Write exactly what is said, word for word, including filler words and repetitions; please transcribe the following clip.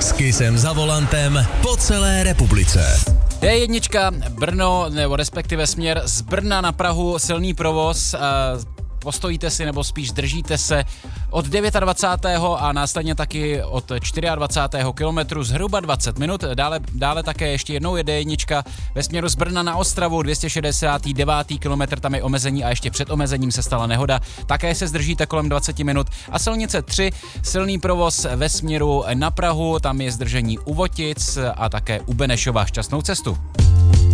S Kissem za volantem po celé republice. D jedna Brno, nebo respektive směr z Brna na Prahu, silný provoz. Postojíte si nebo spíš držíte se od dvacátého devátého a následně taky od dvacátého čtvrtého kilometru zhruba dvacet minut. Dále, dále také ještě jednou je D jedna ve směru z Brna na Ostravu, dvě stě šedesátý devátý kilometr, tam je omezení a ještě před omezením se stala nehoda. Také se zdržíte kolem dvacet minut. A silnice tři, silný provoz ve směru na Prahu, tam je zdržení u Votic a také u Benešova. Šťastnou cestu.